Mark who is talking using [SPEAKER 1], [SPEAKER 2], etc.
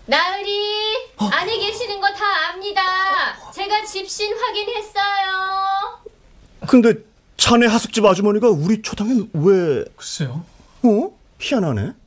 [SPEAKER 1] 나으리, 안에 계시는 거 다 압니다. 제가 집신 확인했어요.
[SPEAKER 2] 근데 자네 하숙집 아주머니가 우리 초당엔 왜...
[SPEAKER 3] 글쎄요.
[SPEAKER 2] 희한하네.